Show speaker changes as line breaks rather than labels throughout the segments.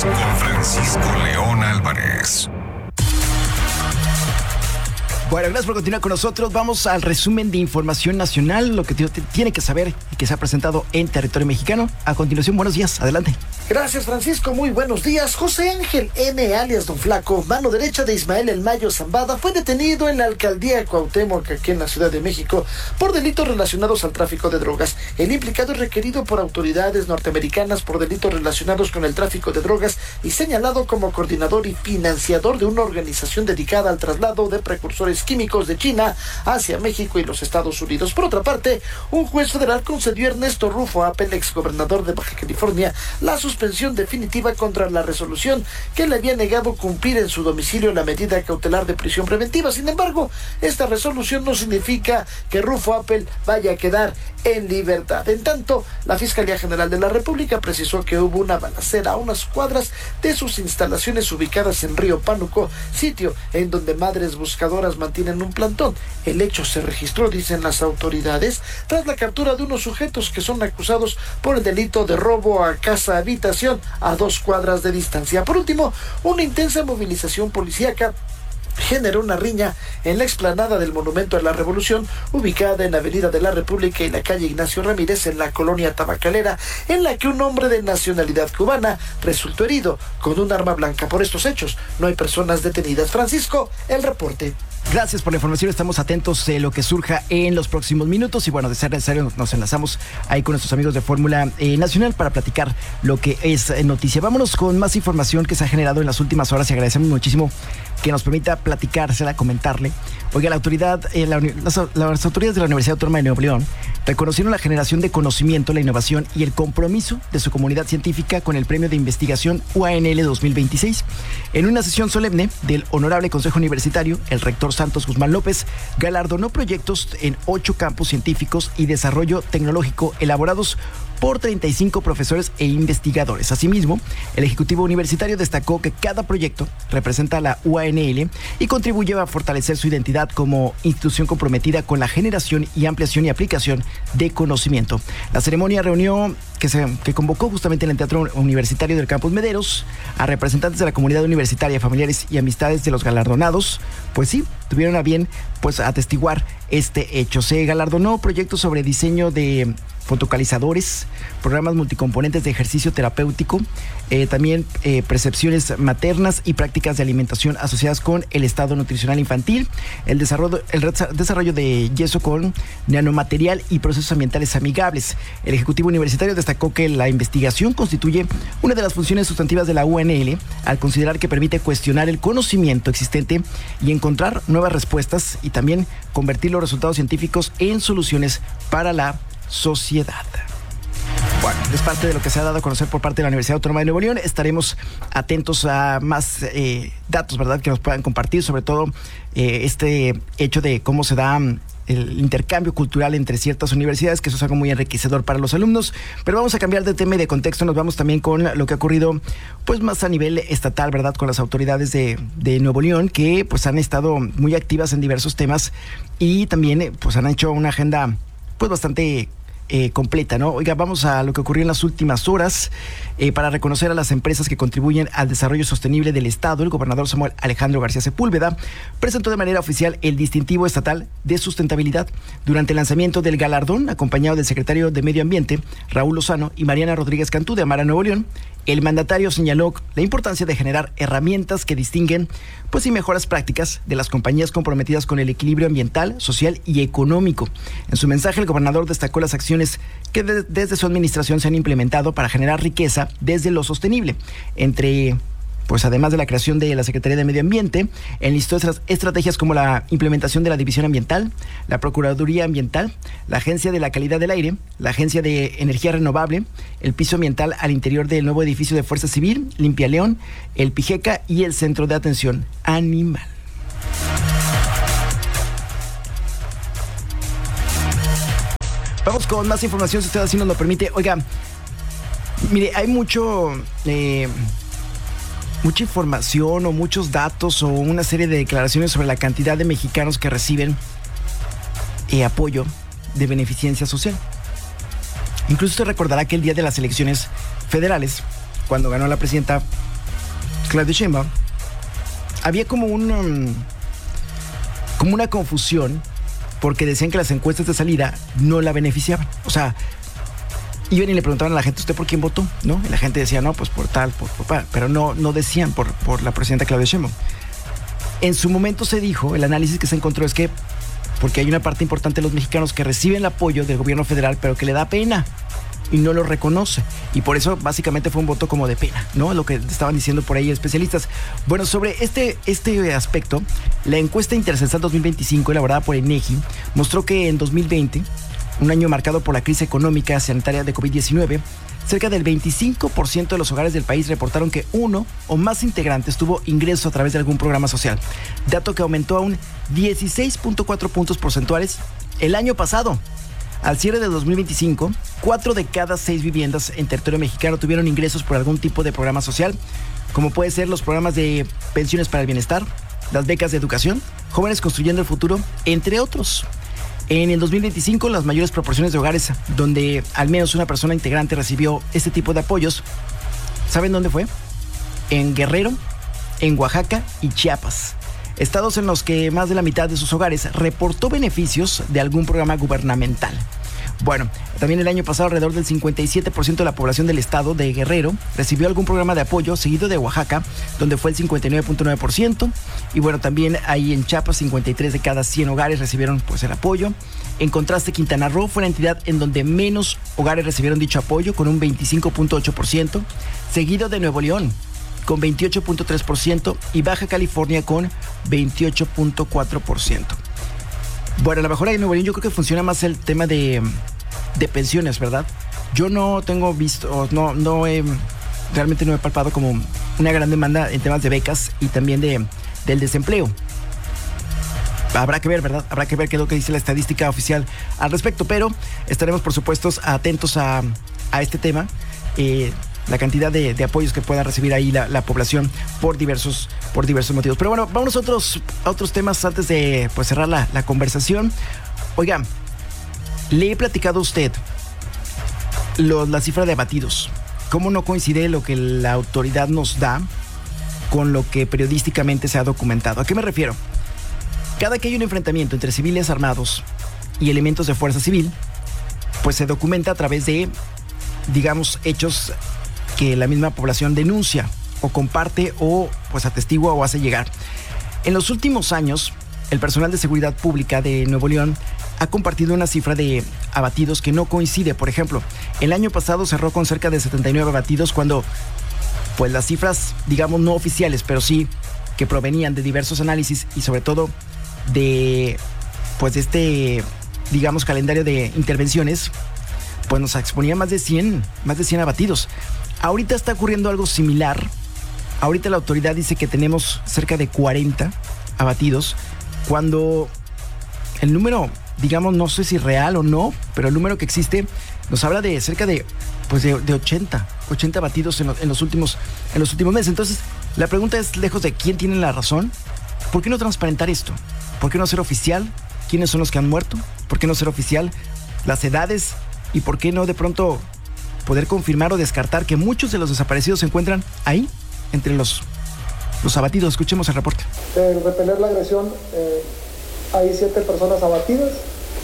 Noticias con Francisco León Álvarez.
Bueno, gracias por continuar con nosotros. Vamos al resumen de información nacional, lo que tiene que saber y que se ha presentado en territorio mexicano. A continuación, buenos días, adelante.
Gracias, Francisco, muy buenos días. José Ángel N., alias Don Flaco, mano derecha de Ismael El Mayo Zambada, fue detenido en la alcaldía Cuauhtémoc, aquí en la Ciudad de México, por delitos relacionados al tráfico de drogas. El implicado es requerido por autoridades norteamericanas por delitos relacionados con el tráfico de drogas y señalado como coordinador y financiador de una organización dedicada al traslado de precursores químicos de China hacia México y los Estados Unidos. Por otra parte, un juez federal concedió a Ernesto Rufo Appel, exgobernador de Baja California, la suspensión definitiva contra la resolución que le había negado cumplir en su domicilio la medida cautelar de prisión preventiva. Sin embargo, esta resolución no significa que Rufo Appel vaya a quedar en libertad. En tanto, la Fiscalía General de la República precisó que hubo una balacera a unas cuadras de sus instalaciones ubicadas en Río Pánuco, sitio en donde madres buscadoras mantienen un plantón. El hecho se registró, dicen las autoridades, tras la captura de unos sujetos que son acusados por el delito de robo a casa-habitación a 2 cuadras de distancia. Por último, una intensa movilización policíaca generó una riña en la explanada del Monumento a la Revolución, ubicada en la Avenida de la República y la calle Ignacio Ramírez, en la colonia tabacalera, en la que un hombre de nacionalidad cubana resultó herido con un arma blanca. Por estos hechos, no hay personas detenidas. Francisco, el reporte.
Gracias por la información, estamos atentos a lo que surja en los próximos minutos y bueno, de ser necesario nos enlazamos ahí con nuestros amigos de Fórmula Nacional para platicar lo que es noticia. Vámonos con más información que se ha generado en las últimas horas y agradecemos muchísimo que nos permita platicársela, comentarle. Oiga, las autoridades de la Universidad Autónoma de Nuevo León reconocieron la generación de conocimiento, la innovación y el compromiso de su comunidad científica con el Premio de Investigación UANL 2026. En una sesión solemne del Honorable Consejo Universitario, el rector Santos Guzmán López galardonó proyectos en 8 campos científicos y desarrollo tecnológico elaborados por 35 profesores e investigadores. Asimismo, el Ejecutivo Universitario destacó que cada proyecto representa a la UANL y contribuye a fortalecer su identidad como institución comprometida con la generación y ampliación y aplicación de conocimiento. La ceremonia reunió que convocó justamente en el Teatro Universitario del Campus Mederos a representantes de la comunidad universitaria, familiares y amistades de los galardonados, pues sí, tuvieron a bien pues atestiguar este hecho. Se galardonó proyectos sobre diseño de fotocalizadores, programas multicomponentes de ejercicio terapéutico, también percepciones maternas y prácticas de alimentación asociadas con el estado nutricional infantil, el desarrollo de yeso con nanomaterial y procesos ambientales amigables. El Ejecutivo Universitario destacó que la investigación constituye una de las funciones sustantivas de la UNL al considerar que permite cuestionar el conocimiento existente y encontrar nuevas respuestas y también convertir los resultados científicos en soluciones para la sociedad. Bueno, es parte de lo que se ha dado a conocer por parte de la Universidad Autónoma de Nuevo León. Estaremos atentos a más datos, ¿verdad?, que nos puedan compartir, sobre todo este hecho de cómo se da el intercambio cultural entre ciertas universidades, que eso es algo muy enriquecedor para los alumnos. Pero vamos a cambiar de tema y de contexto, nos vamos también con lo que ha ocurrido pues más a nivel estatal, ¿verdad?, con las autoridades de Nuevo León, que pues han estado muy activas en diversos temas y también pues han hecho una agenda pues bastante completa, ¿no? Oiga, vamos a lo que ocurrió en las últimas horas. Para reconocer a las empresas que contribuyen al desarrollo sostenible del Estado, el gobernador Samuel Alejandro García Sepúlveda presentó de manera oficial el distintivo estatal de sustentabilidad. Durante el lanzamiento del galardón, acompañado del secretario de Medio Ambiente, Raúl Lozano, y Mariana Rodríguez Cantú, de Amara Nuevo León, el mandatario señaló la importancia de generar herramientas que distinguen pues y mejoras prácticas de las compañías comprometidas con el equilibrio ambiental, social y económico. En su mensaje, el gobernador destacó las acciones que desde su administración se han implementado para generar riqueza desde lo sostenible. Pues además de la creación de la Secretaría de Medio Ambiente, enlistó estrategias como la implementación de la División Ambiental, la Procuraduría Ambiental, la Agencia de la Calidad del Aire, la Agencia de Energía Renovable, el piso ambiental al interior del nuevo edificio de Fuerza Civil, Limpia León, el PIGECA y el Centro de Atención Animal. Vamos con más información, si usted así nos lo permite. Oiga, mire, hay mucha información o muchos datos o una serie de declaraciones sobre la cantidad de mexicanos que reciben apoyo de beneficencia social. Incluso usted recordará que el día de las elecciones federales, cuando ganó la presidenta Claudia Sheinbaum, había como una confusión porque decían que las encuestas de salida no la beneficiaban. O sea, iban y le preguntaban a la gente, ¿usted por quién votó? ¿No? Y la gente decía, no, pues por tal, por pero no decían por la presidenta Claudia Sheinbaum. En su momento se dijo, el análisis que se encontró es que porque hay una parte importante de los mexicanos que reciben el apoyo del gobierno federal, pero que le da pena y no lo reconoce. Y por eso básicamente fue un voto como de pena, ¿no? Lo que estaban diciendo por ahí especialistas. Bueno, sobre este aspecto, la encuesta Intercensal 2025, elaborada por el INEGI, mostró que en 2020, un año marcado por la crisis económica sanitaria de COVID-19, cerca del 25% de los hogares del país reportaron que uno o más integrantes tuvo ingreso a través de algún programa social, dato que aumentó a un 16.4 puntos porcentuales el año pasado. Al cierre de 2025, 4 de cada 6 viviendas en territorio mexicano tuvieron ingresos por algún tipo de programa social, como puede ser los programas de pensiones para el bienestar, las becas de educación, jóvenes construyendo el futuro, entre otros. En el 2025, las mayores proporciones de hogares donde al menos una persona integrante recibió este tipo de apoyos, ¿saben dónde fue? En Guerrero, en Oaxaca y Chiapas. Estados en los que más de la mitad de sus hogares reportó beneficios de algún programa gubernamental. Bueno, también el año pasado alrededor del 57% de la población del estado de Guerrero recibió algún programa de apoyo, seguido de Oaxaca, donde fue el 59.9%. Y bueno, también ahí en Chiapas, 53 de cada 100 hogares recibieron pues el apoyo. En contraste, Quintana Roo fue la entidad en donde menos hogares recibieron dicho apoyo, con un 25.8%, seguido de Nuevo León, con 28.3%, y Baja California con 28.4%. Bueno, a lo mejor ahí en Nuevo León yo creo que funciona más el tema de pensiones, ¿verdad? Yo no tengo visto, realmente no he palpado como una gran demanda en temas de becas y también del desempleo. Habrá que ver, ¿verdad? Habrá que ver qué es lo que dice la estadística oficial al respecto, pero estaremos, por supuesto, atentos a este tema. La cantidad de apoyos que pueda recibir ahí la población por diversos motivos. Pero bueno, vamos a otros temas antes de pues cerrar la conversación. Oiga, le he platicado a usted la cifra de abatidos. ¿Cómo no coincide lo que la autoridad nos da con lo que periodísticamente se ha documentado? ¿A qué me refiero? Cada que hay un enfrentamiento entre civiles armados y elementos de fuerza civil, pues se documenta a través de, digamos, hechos que la misma población denuncia o comparte o pues atestigua o hace llegar. En los últimos años, el personal de seguridad pública de Nuevo León ha compartido una cifra de abatidos que no coincide. Por ejemplo, el año pasado cerró con cerca de 79 abatidos cuando pues las cifras, digamos, no oficiales, pero sí que provenían de diversos análisis y sobre todo de pues este, digamos, calendario de intervenciones, pues nos exponía más de 100 abatidos. Ahorita está ocurriendo algo similar. Ahorita la autoridad dice que tenemos cerca de 40 abatidos, cuando el número, digamos, no sé si real o no, pero el número que existe nos habla de cerca de 80 abatidos en los últimos meses. Entonces, la pregunta es, lejos de quién tiene la razón, ¿por qué no transparentar esto? ¿Por qué no hacer oficial quiénes son los que han muerto? ¿Por qué no hacer oficial las edades? ¿Y por qué no de pronto poder confirmar o descartar que muchos de los desaparecidos se encuentran ahí, entre los abatidos? Escuchemos el reporte.
De repeler la agresión, hay 7 personas abatidas.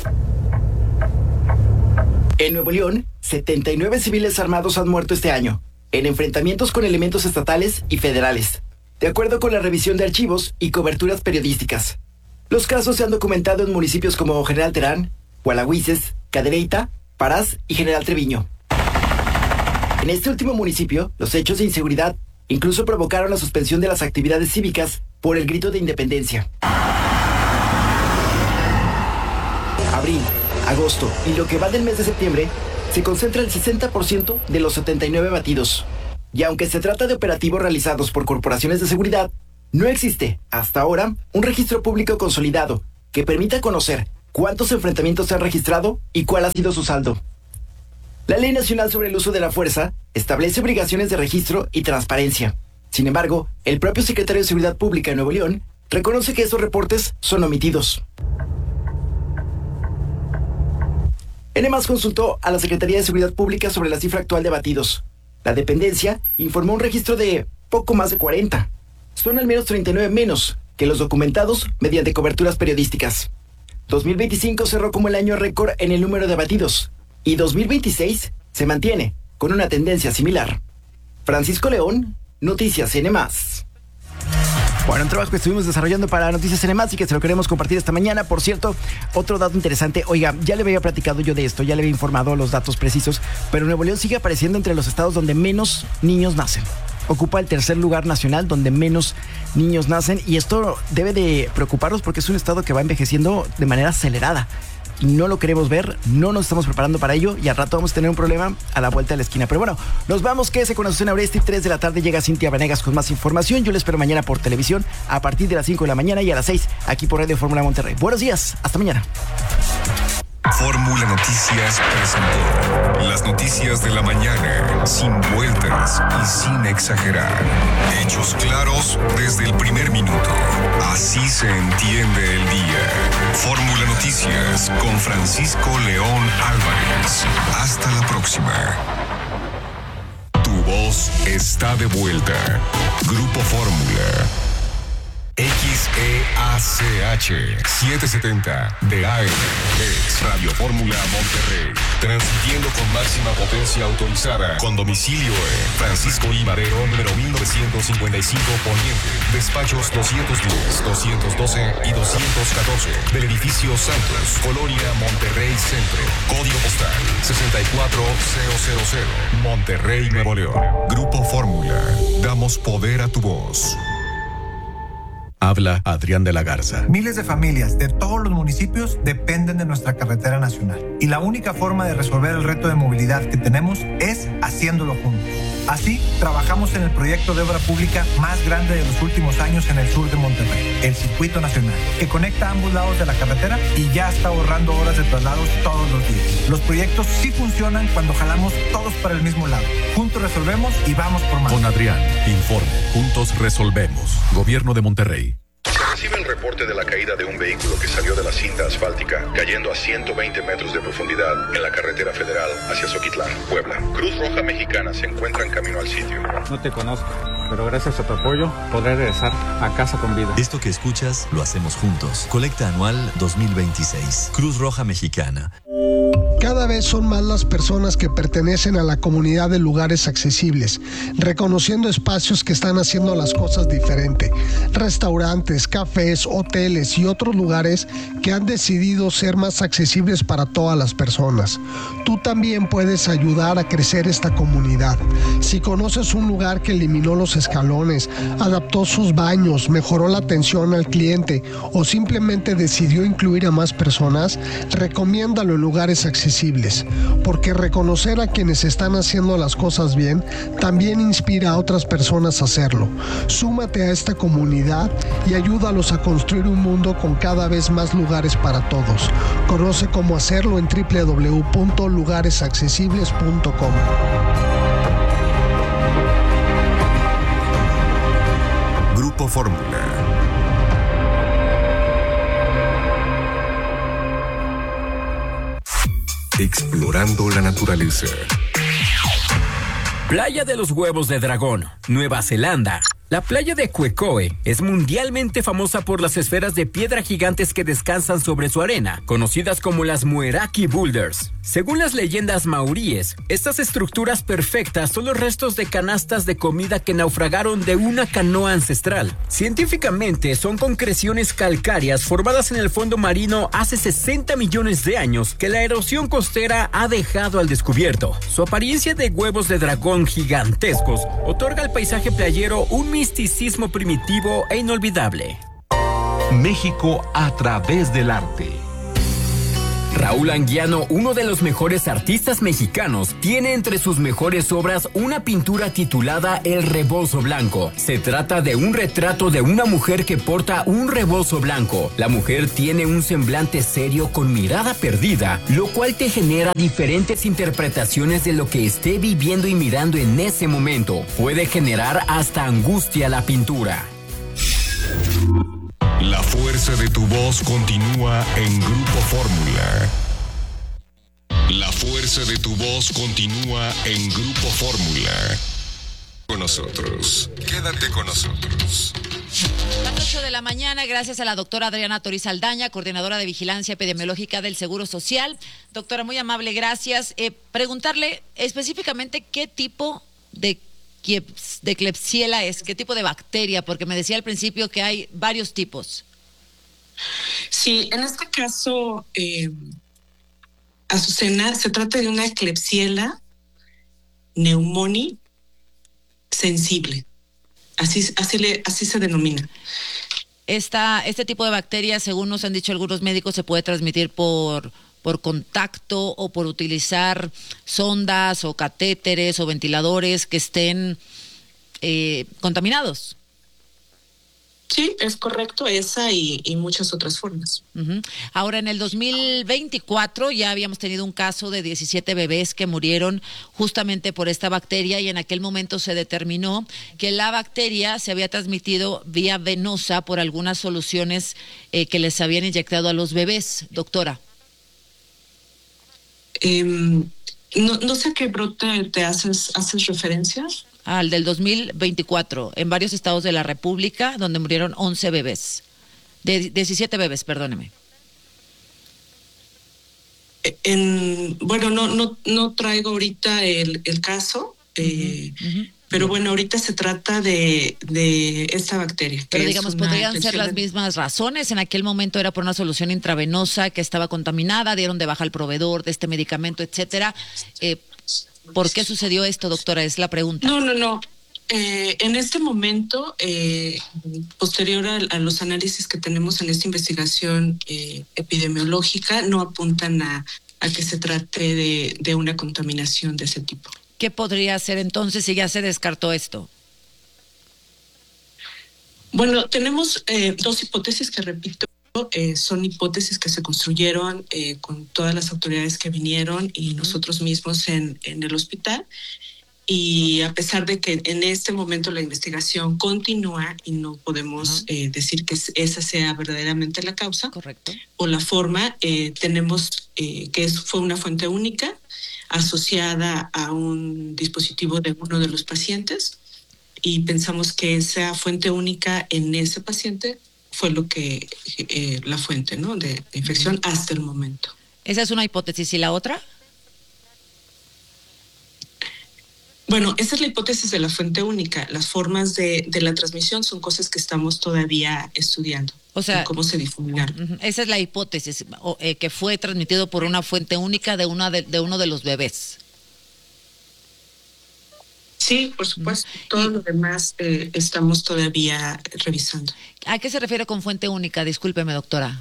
En Nuevo León, 79 civiles armados han muerto este año, en enfrentamientos con elementos estatales y federales, de acuerdo con la revisión de archivos y coberturas periodísticas. Los casos se han documentado en municipios como General Terán, Gualahuises, Cadereyta, Parás y General Treviño. En este último municipio, los hechos de inseguridad incluso provocaron la suspensión de las actividades cívicas por el grito de independencia. Abril, agosto y lo que va del mes de septiembre, se concentra el 60% de los 79 abatidos. Y aunque se trata de operativos realizados por corporaciones de seguridad, no existe, hasta ahora, un registro público consolidado que permita conocer cuántos enfrentamientos se han registrado y cuál ha sido su saldo. La Ley Nacional sobre el Uso de la Fuerza establece obligaciones de registro y transparencia. Sin embargo, el propio secretario de Seguridad Pública de Nuevo León reconoce que esos reportes son omitidos. N+ consultó a la Secretaría de Seguridad Pública sobre la cifra actual de abatidos. La dependencia informó un registro de poco más de 40. Son al menos 39 menos que los documentados mediante coberturas periodísticas. 2025 cerró como el año récord en el número de abatidos y 2026 se mantiene con una tendencia similar. Francisco León, Noticias N+. Bueno, un trabajo que estuvimos desarrollando para Noticias N+, y que se lo queremos compartir esta mañana. Por cierto, otro dato interesante. Oiga, ya le había platicado yo de esto, ya le había informado los datos precisos, pero Nuevo León sigue apareciendo entre los estados donde menos niños nacen. Ocupa el tercer lugar nacional donde menos niños nacen, y esto debe de preocuparnos porque es un estado que va envejeciendo de manera acelerada. Y no lo queremos ver, no nos estamos preparando para ello, y al rato vamos a tener un problema a la vuelta de la esquina. Pero bueno, nos vamos, quédese con Azucena Oresti. 3 de la tarde llega Cintia Vanegas con más información. Yo le espero mañana por televisión a partir de las 5 de la mañana y a las 6 aquí por Radio Fórmula Monterrey. Buenos días, hasta mañana.
Fórmula Noticias presentó las noticias de la mañana, sin vueltas y sin exagerar. Hechos claros desde el primer minuto. Así se entiende el día. Fórmula Noticias con Francisco León Álvarez. Hasta la próxima. Tu voz está de vuelta. Grupo Fórmula. XEACH 770 de AM es Radio Fórmula Monterrey, transmitiendo con máxima potencia autorizada, con domicilio en Francisco I. Madero, número 1955 Poniente, despachos 210, 212 y 214 del edificio Santos, Colonia Monterrey Centro, código postal 64000, Monterrey, Nuevo León. Grupo Fórmula, damos poder a tu voz.
Habla Adrián de la Garza.
Miles de familias de todos los municipios dependen de nuestra carretera nacional. Y la única forma de resolver el reto de movilidad que tenemos es haciéndolo juntos. Así, trabajamos en el proyecto de obra pública más grande de los últimos años en el sur de Monterrey, el Circuito Nacional, que conecta ambos lados de la carretera y ya está ahorrando horas de traslados todos los días. Los proyectos sí funcionan cuando jalamos todos para el mismo lado. Juntos resolvemos y vamos por más.
Con Adrián, informe. Juntos resolvemos. Gobierno de Monterrey.
Se recibe el reporte de la caída de un vehículo que salió de la cinta asfáltica, cayendo a 120 metros de profundidad en la carretera federal hacia Zoquitlán, Puebla. Cruz Roja Mexicana se encuentra en camino al sitio.
No te conozco, pero gracias a tu apoyo podré regresar a casa con vida.
Esto que escuchas lo hacemos juntos. Colecta anual 2026. Cruz Roja Mexicana.
Cada vez son más las personas que pertenecen a la comunidad de lugares accesibles, reconociendo espacios que están haciendo las cosas diferente. Restaurantes, cafés, hoteles y otros lugares que han decidido ser más accesibles para todas las personas. Tú también puedes ayudar a crecer esta comunidad. Si conoces un lugar que eliminó los escalones, adaptó sus baños, mejoró la atención al cliente o simplemente decidió incluir a más personas, recomiéndalo en lugares accesibles, porque reconocer a quienes están haciendo las cosas bien también inspira a otras personas a hacerlo. Súmate a esta comunidad y ayúdalos a construir un mundo con cada vez más lugares para todos. Conoce cómo hacerlo en www.lugaresaccesibles.com.
Grupo Fórmula. Explorando la naturaleza.
Playa de los Huevos de Dragón, Nueva Zelanda. La playa de Quecoe es mundialmente famosa por las esferas de piedra gigantes que descansan sobre su arena, conocidas como las Mueraki Boulders. Según las leyendas maoríes, estas estructuras perfectas son los restos de canastas de comida que naufragaron de una canoa ancestral. Científicamente, son concreciones calcáreas formadas en el fondo marino hace 60 millones de años que la erosión costera ha dejado al descubierto. Su apariencia de huevos de dragón gigantescos otorga al paisaje playero un misticismo primitivo e inolvidable.
México a través del arte.
Raúl Anguiano, uno de los mejores artistas mexicanos, tiene entre sus mejores obras una pintura titulada El Rebozo Blanco. Se trata de un retrato de una mujer que porta un rebozo blanco. La mujer tiene un semblante serio con mirada perdida, lo cual te genera diferentes interpretaciones de lo que esté viviendo y mirando en ese momento. Puede generar hasta angustia la pintura.
La fuerza de tu voz continúa en Grupo Fórmula. La fuerza de tu voz continúa en Grupo Fórmula. Con nosotros. Quédate con nosotros.
Las 8 de la mañana, gracias a la doctora Adriana Toriz Aldaña, coordinadora de Vigilancia Epidemiológica del Seguro Social. Doctora, muy amable, gracias. Preguntarle específicamente qué tipo de Klebsiella es, qué tipo de bacteria, porque me decía al principio que hay varios tipos.
Sí, en este caso, Azucena, se trata de una Klebsiella pneumoniae sensible. Así se denomina.
Este tipo de bacterias, según nos han dicho algunos médicos, se puede transmitir por contacto o por utilizar sondas o catéteres o ventiladores que estén contaminados.
Sí, es correcto, esa y muchas otras formas.
Uh-huh. Ahora, en el 2024 ya habíamos tenido un caso de 17 bebés que murieron justamente por esta bacteria, y en aquel momento se determinó que la bacteria se había transmitido vía venosa por algunas soluciones que les habían inyectado a los bebés. Doctora.
No sé a qué brote te haces referencia.
Al del 2024, en varios estados de la República, donde murieron 11 bebés. 17 bebés, perdóneme.
Bueno, no traigo ahorita el caso, pero bueno, ahorita se trata de esta bacteria.
Pero digamos, ¿podrían ser las mismas razones? En aquel momento era por una solución intravenosa que estaba contaminada, dieron de baja al proveedor de este medicamento, etcétera. ¿Por qué sucedió esto, doctora? Es la pregunta.
No. En este momento, posterior a los análisis que tenemos en esta investigación epidemiológica, no apuntan a que se trate de una contaminación de ese tipo.
¿Qué podría ser entonces si ya se descartó esto?
Bueno, tenemos dos hipótesis que, repito, son hipótesis que se construyeron con todas las autoridades que vinieron y nosotros mismos en el hospital. Y a pesar de que en este momento la investigación continúa y no podemos decir que esa sea verdaderamente la causa.
Correcto.
O la forma, tenemos que fue una fuente única asociada a un dispositivo de uno de los pacientes, y pensamos que esa fuente única en ese paciente fue lo que la fuente, ¿no?, de infección hasta el momento.
Esa es una hipótesis. ¿Y la otra?
Bueno, esa es la hipótesis de la fuente única. Las formas de la transmisión son cosas que estamos todavía estudiando.
O sea,
cómo se difuminaron.
Esa es la hipótesis, que fue transmitido por una fuente única de uno de los bebés.
Sí, por supuesto. Todo lo demás estamos todavía revisando.
¿A qué se refiere con fuente única? Discúlpeme, doctora.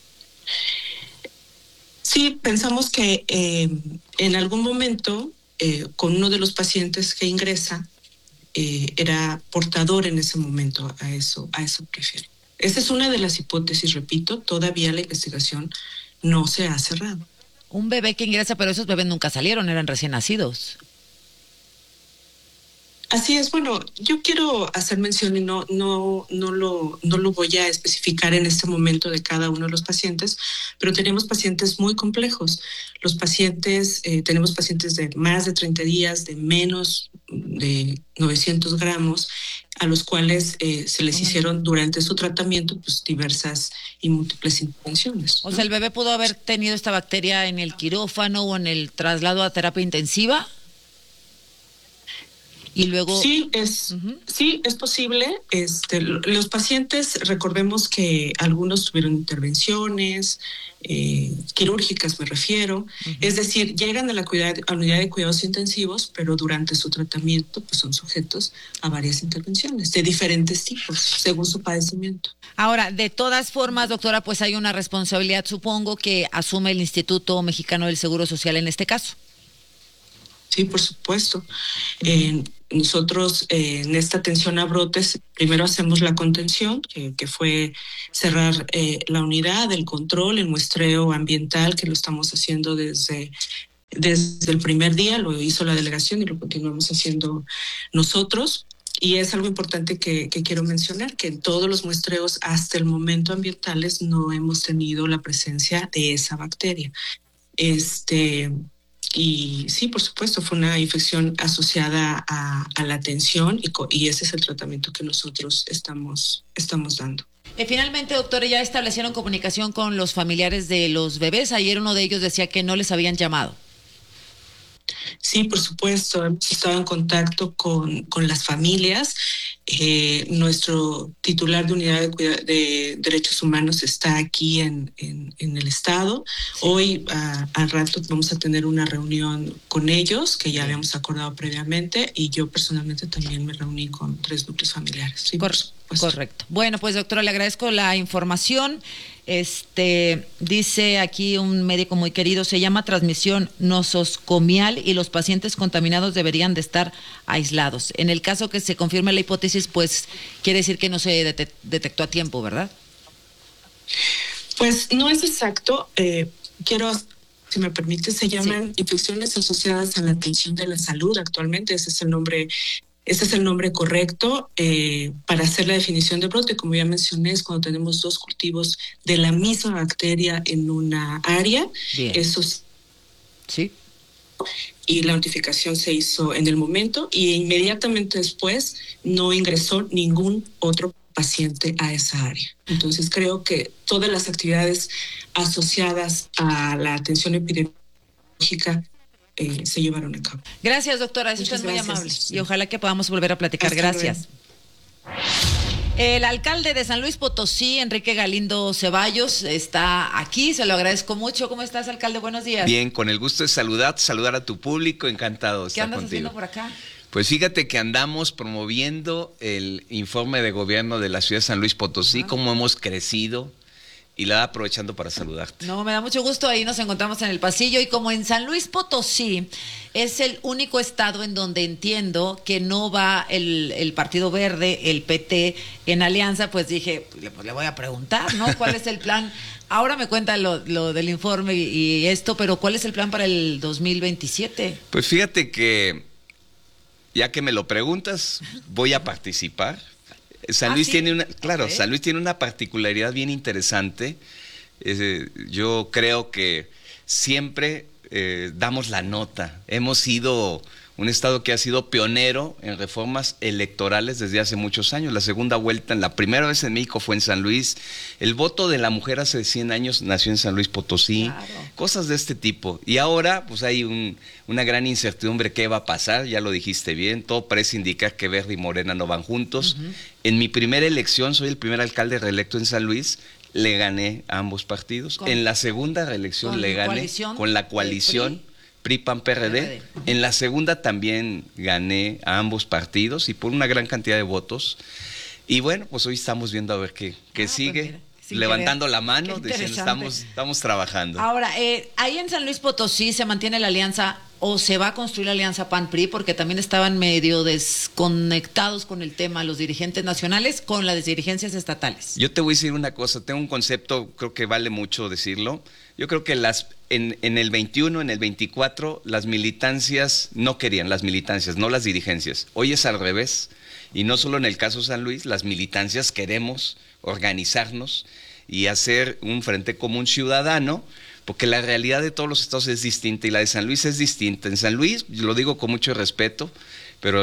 Sí, pensamos que en algún momento, con uno de los pacientes que ingresa, era portador en ese momento, a eso prefiero. Esa es una de las hipótesis, repito, todavía la investigación no se ha cerrado.
Un bebé que ingresa, pero esos bebés nunca salieron, eran recién nacidos.
Así es. Bueno, yo quiero hacer mención y no lo voy a especificar en este momento de cada uno de los pacientes, pero tenemos pacientes muy complejos. Los pacientes, tenemos pacientes de más de 30 días, de menos de 900 gramos, a los cuales se les hicieron durante su tratamiento pues diversas y múltiples intervenciones, ¿no?
O sea, ¿el bebé pudo haber tenido esta bacteria en el quirófano o en el traslado a terapia intensiva? Y luego
sí es posible. Los pacientes, recordemos que algunos tuvieron intervenciones quirúrgicas, me refiero. Es decir, llegan a la unidad de cuidados intensivos, pero durante su tratamiento pues son sujetos a varias intervenciones de diferentes tipos según su padecimiento.
Ahora, de todas formas, doctora, pues hay una responsabilidad, supongo, que asume el Instituto Mexicano del Seguro Social en este caso.
Sí, por supuesto. Nosotros en esta atención a brotes, primero hacemos la contención, que fue cerrar la unidad, el control, el muestreo ambiental, que lo estamos haciendo desde el primer día, lo hizo la delegación y lo continuamos haciendo nosotros. Y es algo importante que quiero mencionar, que en todos los muestreos hasta el momento ambientales no hemos tenido la presencia de esa bacteria. Y sí, por supuesto, fue una infección asociada a la tensión y ese es el tratamiento que nosotros estamos dando.
Finalmente, doctora, ya establecieron comunicación con los familiares de los bebés. Ayer uno de ellos decía que no les habían llamado.
Sí, por supuesto, hemos estado en contacto con las familias. Nuestro titular de Unidad de Derechos Humanos está aquí en el Estado. Sí. Hoy, al rato, vamos a tener una reunión con ellos, que ya habíamos acordado previamente, y yo personalmente también me reuní con 3 núcleos familiares. Sí,
correcto. Bueno, pues doctora, le agradezco la información. Dice aquí un médico muy querido, se llama transmisión nosocomial y los pacientes contaminados deberían de estar aislados. En el caso que se confirme la hipótesis, pues quiere decir que no se detectó a tiempo, ¿verdad?
Pues no es exacto. Si me permite, se llaman infecciones asociadas a la atención de la salud actualmente. Ese es el nombre correcto para hacer la definición de brote. Como ya mencioné, es cuando tenemos 2 cultivos de la misma bacteria en una área.
Bien.
Esos,
sí.
Y la notificación se hizo en el momento y inmediatamente después no ingresó ningún otro paciente a esa área. Entonces creo que todas las actividades asociadas a la atención epidemiológica se llevaron a cabo.
Gracias, doctora, eso es muy amable y ojalá que podamos volver a platicar. Hasta gracias. Luego. El alcalde de San Luis Potosí, Enrique Galindo Ceballos, está aquí, se lo agradezco mucho. ¿Cómo estás, alcalde? Buenos días.
Bien, con el gusto de saludar a tu público, encantado de estar contigo.
¿Qué andas haciendo por acá?
Pues fíjate que andamos promoviendo el informe de gobierno de la ciudad de San Luis Potosí, cómo hemos crecido. Y la aprovechando para saludarte.
No, me da mucho gusto, ahí nos encontramos en el pasillo y como en San Luis Potosí es el único estado en donde entiendo que no va el Partido Verde, el PT en alianza, pues dije, pues le voy a preguntar, ¿no? ¿Cuál es el plan? Ahora me cuenta lo del informe y esto, pero ¿cuál es el plan para el 2027?
Pues fíjate que, ya que me lo preguntas, voy a participar. San Luis tiene San Luis tiene una particularidad bien interesante. Yo creo que siempre damos la nota. Hemos sido un estado que ha sido pionero en reformas electorales desde hace muchos años. La segunda vuelta, la primera vez en México fue en San Luis. El voto de la mujer hace 100 años nació en San Luis Potosí. Claro. Cosas de este tipo. Y ahora pues hay una gran incertidumbre qué va a pasar, ya lo dijiste bien. Todo parece indicar que Verde y Morena no van juntos. En mi primera elección, soy el primer alcalde reelecto en San Luis, le gané a ambos partidos. En la segunda reelección le gané con la coalición PRI-PAN-PRD. En la segunda también gané a ambos partidos y por una gran cantidad de votos. Y bueno, pues hoy estamos viendo a ver qué sigue. Pues levantando la mano, diciendo estamos trabajando.
Ahora, ahí en San Luis Potosí se mantiene la alianza o se va a construir la alianza PAN-PRI porque también estaban medio desconectados con el tema los dirigentes nacionales con las dirigencias estatales.
Yo te voy a decir una cosa, tengo un concepto, creo que vale mucho decirlo. Yo creo que en el 21, en el 24, las militancias no querían, no las dirigencias. Hoy es al revés. Y no solo en el caso San Luis, las militancias queremos organizarnos y hacer un frente común ciudadano, porque la realidad de todos los estados es distinta y la de San Luis es distinta. En San Luis, lo digo con mucho respeto, pero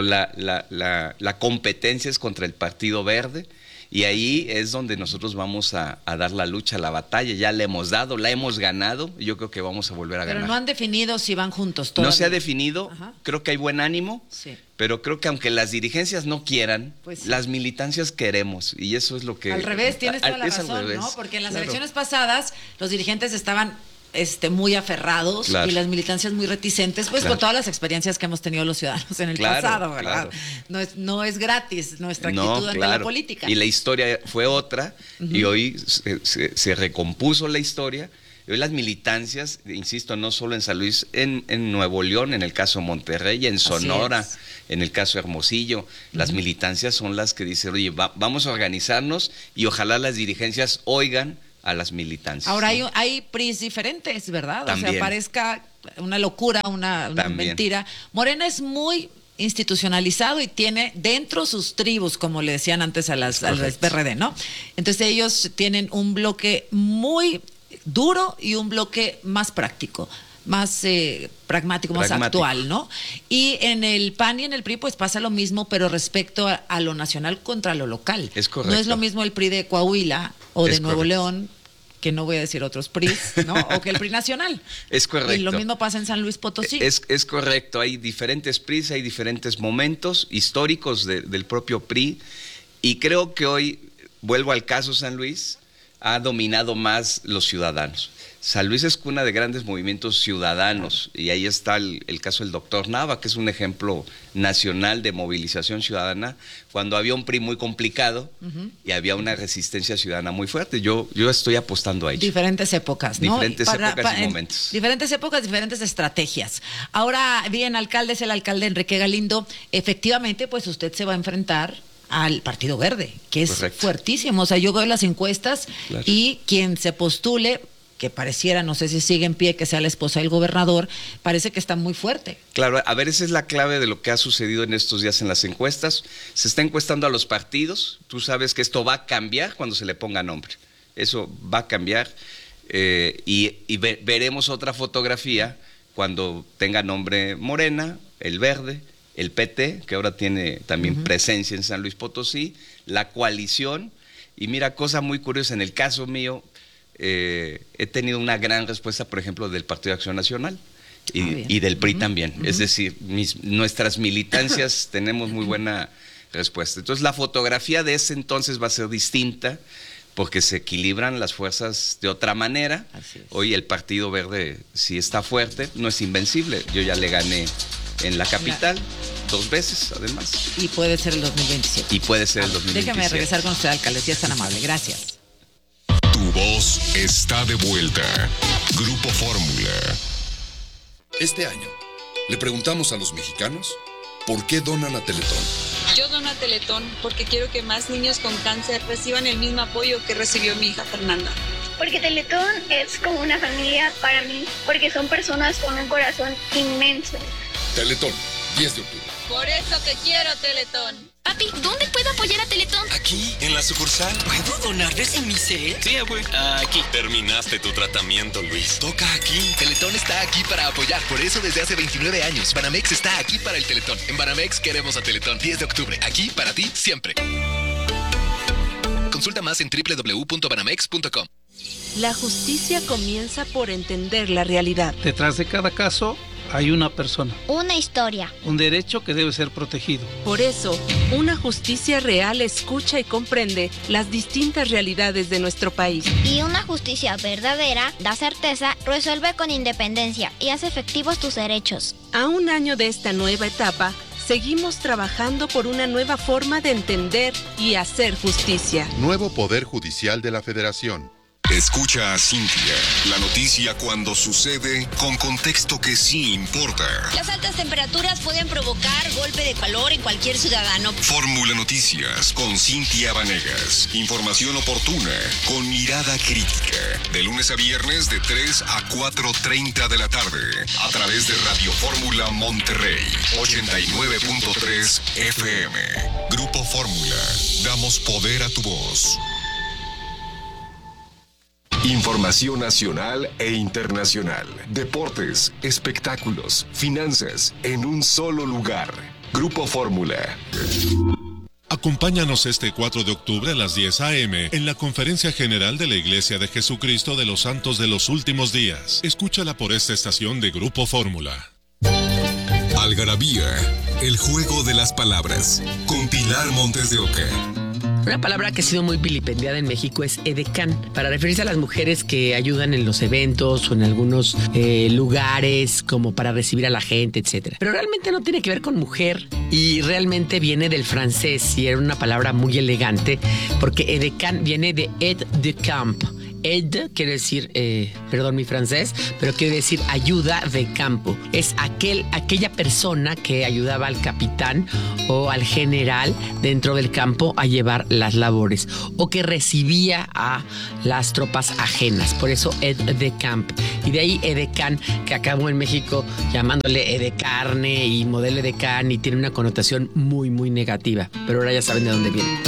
la competencia es contra el Partido Verde. Y ahí es donde nosotros vamos a dar la lucha, la batalla. Ya la hemos dado, la hemos ganado y yo creo que vamos a volver a ganar.
Pero no han definido si van juntos todavía.
No se ha definido, creo que hay buen ánimo, pero creo que aunque las dirigencias no quieran, las militancias queremos y eso es lo que...
Al revés, tienes toda la razón, ¿no? Porque en las elecciones pasadas los dirigentes estaban muy aferrados y las militancias muy reticentes, pues con todas las experiencias que hemos tenido los ciudadanos en el pasado, ¿verdad? No es gratis nuestra actitud ante la política.
Y la historia fue otra y hoy se recompuso la historia. Y hoy las militancias, insisto, no solo en San Luis, en Nuevo León, en el caso de Monterrey, en Sonora, en el caso de Hermosillo, las militancias son las que dicen, oye, vamos a organizarnos y ojalá las dirigencias oigan a las militancias.
Ahora hay PRIs diferentes, ¿verdad? También. O sea, parezca una locura, una mentira. Morena es muy institucionalizado y tiene dentro sus tribus, como le decían antes a las PRD, ¿no? Entonces ellos tienen un bloque muy duro y un bloque más práctico. pragmático, más actual, ¿no? Y en el PAN y en el PRI pues pasa lo mismo, pero respecto a lo nacional contra lo local.
Es correcto.
No es lo mismo el PRI de Coahuila o de Nuevo León, que no voy a decir otros PRIs, ¿no? O que el PRI nacional.
Es correcto.
Y lo mismo pasa en San Luis Potosí.
Es correcto, hay diferentes PRIs, hay diferentes momentos históricos del propio PRI, y creo que hoy, vuelvo al caso San Luis, ha dominado más los ciudadanos. San Luis es cuna de grandes movimientos ciudadanos, y ahí está el caso del doctor Nava, que es un ejemplo nacional de movilización ciudadana, cuando había un PRI muy complicado y había una resistencia ciudadana muy fuerte. Yo estoy apostando a ello.
Diferentes épocas, ¿no?
Diferentes épocas y momentos.
Diferentes épocas, diferentes estrategias. Ahora, bien, alcalde, es el alcalde Enrique Galindo. Efectivamente, pues usted se va a enfrentar al Partido Verde, que es fuertísimo. O sea, yo veo las encuestas y quien se postule, que pareciera, no sé si sigue en pie, que sea la esposa del gobernador, parece que está muy fuerte.
Claro, a ver, esa es la clave de lo que ha sucedido en estos días en las encuestas. Se está encuestando a los partidos. Tú sabes que esto va a cambiar cuando se le ponga nombre. Eso va a cambiar, y veremos otra fotografía cuando tenga nombre Morena, el Verde, el PT, que ahora tiene también presencia en San Luis Potosí, la coalición. Y mira, cosa muy curiosa, en el caso mío, he tenido una gran respuesta, por ejemplo, del Partido de Acción Nacional y del PRI también. Es decir, nuestras militancias tenemos muy buena respuesta. Entonces, la fotografía de ese entonces va a ser distinta, porque se equilibran las fuerzas de otra manera. Hoy el Partido Verde sí está fuerte, no es invencible. Yo ya le gané en la capital 2 veces, además.
Y puede ser el 2027.
Y puede ser el 2027.
Déjame regresar con usted, alcalde, si es tan amable. Gracias.
Tu voz está de vuelta. Grupo Fórmula.
Este año, le preguntamos a los mexicanos por qué donan a Teletón.
Yo dono a Teletón porque quiero que más niños con cáncer reciban el mismo apoyo que recibió mi hija Fernanda.
Porque Teletón es como una familia para mí, porque son personas con un corazón inmenso.
Teletón, 10 de octubre.
Por eso te quiero, Teletón.
Papi, ¿dónde puedo apoyar a Teletón?
Aquí, en la sucursal.
¿Puedo donar desde mi cel?
Sí, abue. Aquí. Terminaste tu tratamiento, Luis.
Toca aquí. Teletón está aquí para apoyar. Por eso desde hace 29 años, Banamex está aquí para el Teletón. En Banamex queremos a Teletón. 10 de octubre. Aquí para ti, siempre. Consulta más en www.banamex.com.
La justicia comienza por entender la realidad.
Detrás de cada caso hay una persona.
Una historia.
Un derecho que debe ser protegido.
Por eso, una justicia real escucha y comprende las distintas realidades de nuestro país.
Y una justicia verdadera da certeza, resuelve con independencia y hace efectivos tus derechos.
A un año de esta nueva etapa, seguimos trabajando por una nueva forma de entender y hacer justicia.
Nuevo Poder Judicial de la Federación.
Escucha a Cintia, la noticia cuando sucede con contexto que sí importa.
Las altas temperaturas pueden provocar golpe de calor en cualquier ciudadano.
Fórmula Noticias con Cintia Vanegas. Información oportuna con mirada crítica. De lunes a viernes de 3 a 4:30 de la tarde. A través de Radio Fórmula Monterrey 89.3 FM. Grupo Fórmula. Damos poder a tu voz. Información nacional e internacional. Deportes, espectáculos, finanzas, en un solo lugar. Grupo Fórmula.
Acompáñanos este 4 de octubre a las 10 a.m. en la Conferencia General de la Iglesia de Jesucristo de los Santos de los Últimos Días. Escúchala por esta estación de Grupo Fórmula.
Algarabía, el juego de las palabras, con Pilar Montes de Oca.
Una palabra que ha sido muy vilipendiada en México es edecán, para referirse a las mujeres que ayudan en los eventos o en algunos lugares como para recibir a la gente, etc. Pero realmente no tiene que ver con mujer y realmente viene del francés y era una palabra muy elegante porque edecán viene de aide de camp. Aide quiere decir, perdón mi francés, pero quiere decir ayuda de campo. Es aquella persona que ayudaba al capitán o al general dentro del campo a llevar las labores o que recibía a las tropas ajenas. Por eso aide de camp. Y de ahí edecán, que acabó en México llamándole edecarne y modelo edecán y tiene una connotación muy, muy negativa. Pero ahora ya saben de dónde viene.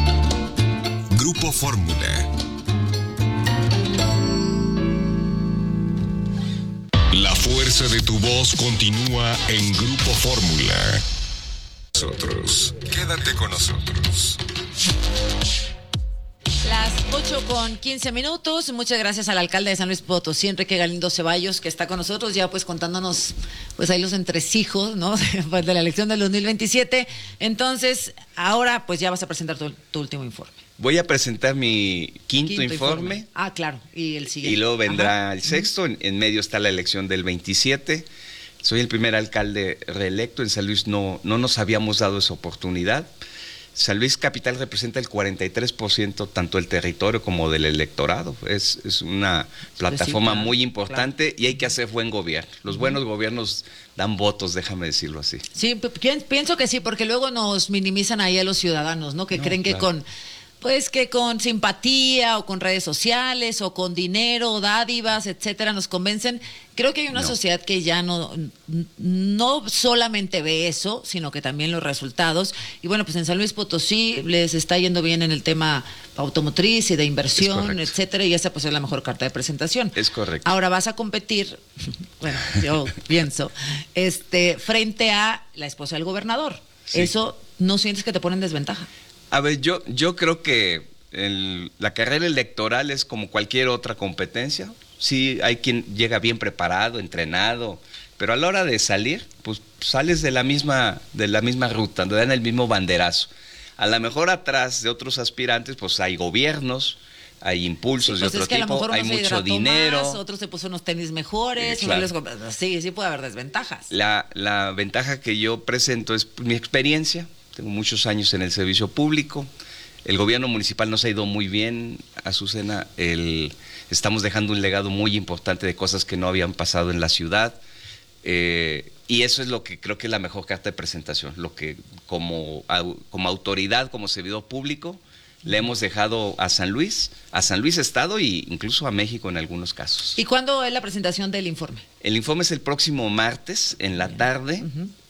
Grupo Fórmula. La fuerza de tu voz continúa en Grupo Fórmula. Nosotros, quédate con nosotros.
Las 8:15. Muchas gracias al alcalde de San Luis Potosí, Enrique Galindo Ceballos, que está con nosotros ya pues contándonos pues ahí los entresijos, ¿no? Pues de la elección del 2027. Entonces, ahora pues ya vas a presentar tu último informe.
Voy a presentar mi quinto informe.
Ah, claro, y el siguiente.
Y luego vendrá el sexto, en medio está la elección del 27. Soy el primer alcalde reelecto, en San Luis no nos habíamos dado esa oportunidad. San Luis Capital representa el 43% tanto del territorio como del electorado. Es una plataforma muy importante y hay que hacer buen gobierno. Los buenos gobiernos dan votos, déjame decirlo así.
Sí, pienso que sí, porque luego nos minimizan ahí a los ciudadanos, ¿no? Que creen que con simpatía o con redes sociales o con dinero, dádivas, etcétera, nos convencen. Creo que hay una sociedad que ya no solamente ve eso, sino que también los resultados. Y bueno, pues en San Luis Potosí les está yendo bien en el tema automotriz y de inversión, etcétera, y esa pues es la mejor carta de presentación.
Es correcto.
Ahora vas a competir, bueno, yo pienso, frente a la esposa del gobernador. Sí. ¿Eso no sientes que te pone en desventaja?
A ver, yo creo que la carrera electoral es como cualquier otra competencia. Sí, hay quien llega bien preparado, entrenado, pero a la hora de salir, pues sales de la misma ruta, te dan el mismo banderazo. A lo mejor atrás de otros aspirantes, pues hay gobiernos, hay impulsos de otro tipo, hay mucho dinero.
Otros se puso unos tenis mejores, sí puede haber desventajas.
La ventaja que yo presento es mi experiencia. Tengo muchos años en el servicio público. El gobierno municipal nos ha ido muy bien, Azucena. Estamos dejando un legado muy importante de cosas que no habían pasado en la ciudad. Y eso es lo que creo que es la mejor carta de presentación. Lo que como autoridad, como servidor público, le hemos dejado a San Luis Estado e incluso a México en algunos casos.
¿Y cuándo es la presentación del informe?
El informe es el próximo martes en la tarde.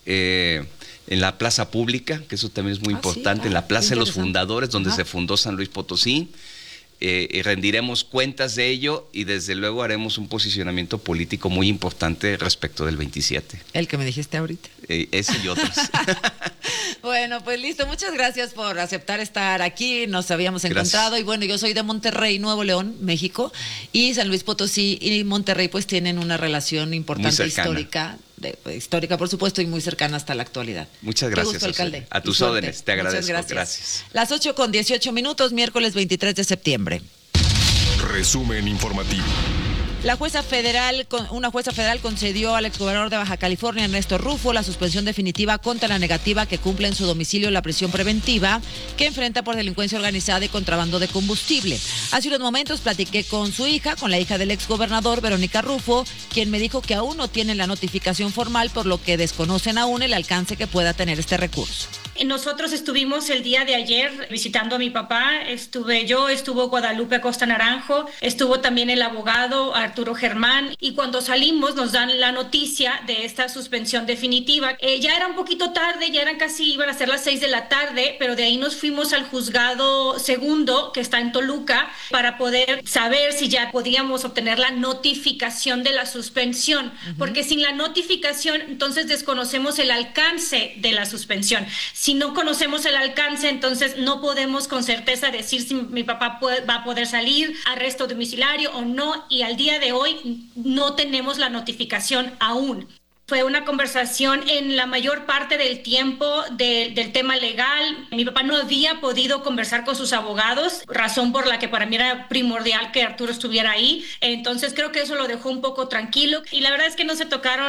En la plaza pública, que eso también es muy importante, en la Plaza de los Fundadores, donde se fundó San Luis Potosí. Rendiremos cuentas de ello y desde luego haremos un posicionamiento político muy importante respecto del 27.
El que me dijiste ahorita.
Ese y otros.
Bueno, pues listo, muchas gracias por aceptar estar aquí, nos habíamos encontrado y bueno, yo soy de Monterrey, Nuevo León, México, y San Luis Potosí y Monterrey pues tienen una relación importante histórica por supuesto y muy cercana hasta la actualidad.
Muchas gracias.
Qué gusto, alcalde.
A tus órdenes, te agradezco. Gracias.
Las 8:18, miércoles 23 de septiembre.
Resumen informativo.
Una jueza federal concedió al exgobernador de Baja California, Ernesto Rufo, la suspensión definitiva contra la negativa que cumple en su domicilio la prisión preventiva que enfrenta por delincuencia organizada y contrabando de combustible. Hace unos momentos platiqué con la hija del exgobernador, Verónica Rufo, quien me dijo que aún no tienen la notificación formal, por lo que desconocen aún el alcance que pueda tener este recurso.
Nosotros estuvimos el día de ayer visitando a mi papá, estuvo Guadalupe Acosta Naranjo, estuvo también el abogado Arturo Germán, y cuando salimos nos dan la noticia de esta suspensión definitiva. Ya era un poquito tarde, iban a ser las 6 de la tarde, pero de ahí nos fuimos al juzgado segundo, que está en Toluca, para poder saber si ya podíamos obtener la notificación de la suspensión, porque sin la notificación entonces desconocemos el alcance de la suspensión. Si no conocemos el alcance, entonces no podemos con certeza decir si mi papá va a poder salir, arresto domiciliario o no, y al día de hoy no tenemos la notificación aún. Fue una conversación en la mayor parte del tiempo del tema legal. Mi papá no había podido conversar con sus abogados, razón por la que para mí era primordial que Arturo estuviera ahí. Entonces creo que eso lo dejó un poco tranquilo. Y la verdad es que no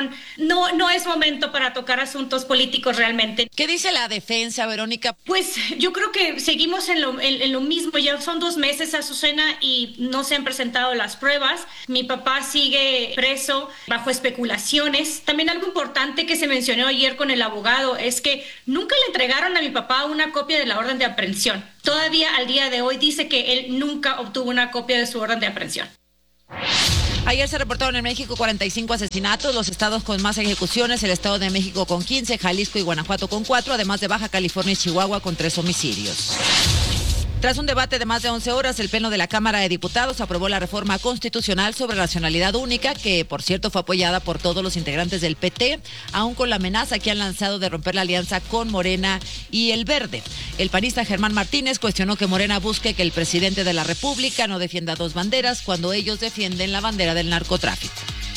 es momento para tocar asuntos políticos realmente.
¿Qué dice la defensa, Verónica?
Pues yo creo que seguimos en lo mismo. Ya son 2 meses, Azucena, y no se han presentado las pruebas. Mi papá sigue preso bajo especulaciones. También algo importante que se mencionó ayer con el abogado es que nunca le entregaron a mi papá una copia de la orden de aprehensión. Todavía al día de hoy dice que él nunca obtuvo una copia de su orden de aprehensión.
Ayer se reportaron en México 45 asesinatos, los estados con más ejecuciones, el Estado de México con 15, Jalisco y Guanajuato con 4, además de Baja California y Chihuahua con 3 homicidios. Tras un debate de más de 11 horas, el Pleno de la Cámara de Diputados aprobó la reforma constitucional sobre nacionalidad única, que por cierto fue apoyada por todos los integrantes del PT, aún con la amenaza que han lanzado de romper la alianza con Morena y el Verde. El panista Germán Martínez cuestionó que Morena busque que el presidente de la República no defienda dos banderas cuando ellos defienden la bandera del narcotráfico.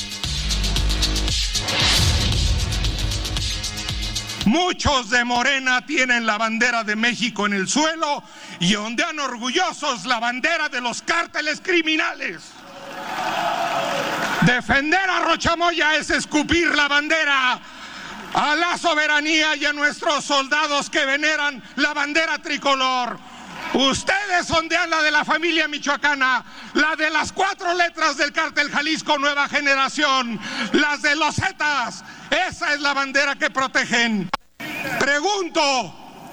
Muchos de Morena tienen la bandera de México en el suelo y ondean orgullosos la bandera de los cárteles criminales. Defender a Rochamoya es escupir la bandera a la soberanía y a nuestros soldados que veneran la bandera tricolor. Ustedes ondean la de la familia michoacana, la de las 4 letras del cártel Jalisco Nueva Generación, las de los Zetas. Esa es la bandera que protegen. Pregunto,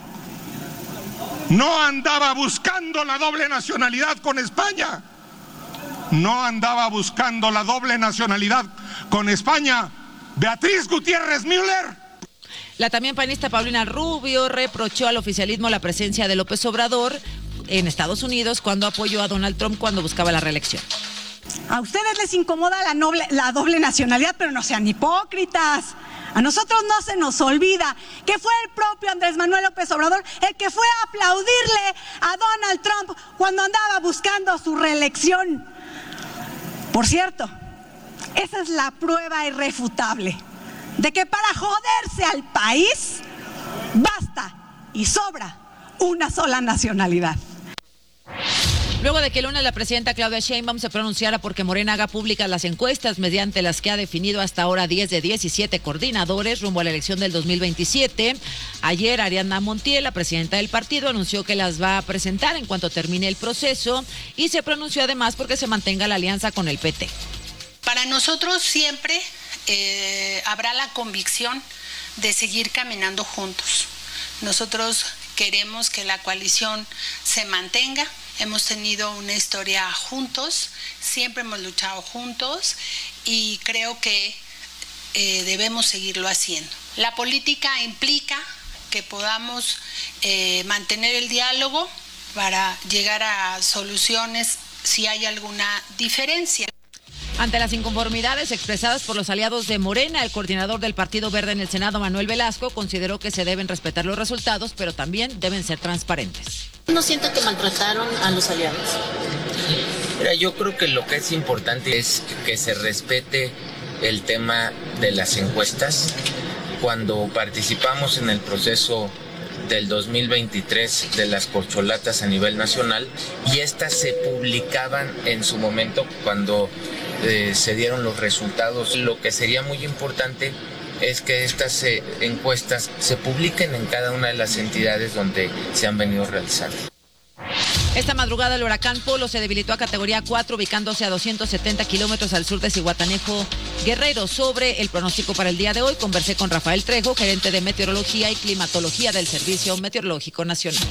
¿no andaba buscando la doble nacionalidad con España? ¿No andaba buscando la doble nacionalidad con España Beatriz Gutiérrez Müller?
La también panista Paulina Rubio reprochó al oficialismo la presencia de López Obrador en Estados Unidos cuando apoyó a Donald Trump cuando buscaba la reelección.
A ustedes les incomoda la doble nacionalidad, pero no sean hipócritas. A nosotros no se nos olvida que fue el propio Andrés Manuel López Obrador el que fue a aplaudirle a Donald Trump cuando andaba buscando su reelección. Por cierto, esa es la prueba irrefutable de que para joderse al país basta y sobra una sola nacionalidad.
Luego de que el lunes la presidenta Claudia Sheinbaum se pronunciara porque Morena haga públicas las encuestas mediante las que ha definido hasta ahora 10 de 17 coordinadores rumbo a la elección del 2027, ayer Ariadna Montiel, la presidenta del partido, anunció que las va a presentar en cuanto termine el proceso y se pronunció además porque se mantenga la alianza con el PT.
Para nosotros siempre habrá la convicción de seguir caminando juntos. Nosotros queremos que la coalición se mantenga. Hemos tenido una historia juntos, siempre hemos luchado juntos y creo que debemos seguirlo haciendo. La política implica que podamos mantener el diálogo para llegar a soluciones si hay alguna diferencia.
Ante las inconformidades expresadas por los aliados de Morena, el coordinador del Partido Verde en el Senado, Manuel Velasco, consideró que se deben respetar los resultados, pero también deben ser transparentes.
¿No siento que maltrataron a los aliados?
Mira, yo creo que lo que es importante es que se respete el tema de las encuestas. Cuando participamos en el proceso del 2023 de las corcholatas a nivel nacional, y estas se publicaban en su momento cuando se dieron los resultados. Lo que sería muy importante es que estas encuestas se publiquen en cada una de las entidades donde se han venido realizando.
Esta madrugada el huracán Polo se debilitó a categoría 4, ubicándose a 270 kilómetros al sur de Zihuatanejo, Guerrero. Sobre el pronóstico para el día de hoy, conversé con Rafael Trejo, gerente de Meteorología y Climatología del Servicio Meteorológico Nacional.